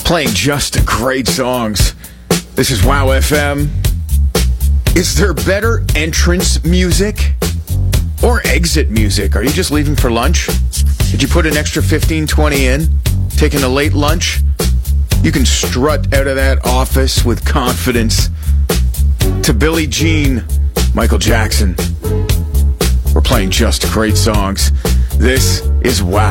Playing just great songs. This is Wow FM. Is there better entrance music or exit music? Are you just leaving for lunch? Did you put an extra 15, 20 in? Taking a late lunch? You can strut out of that office with confidence to Billie Jean, Michael Jackson. We're playing just great songs. This is Wow.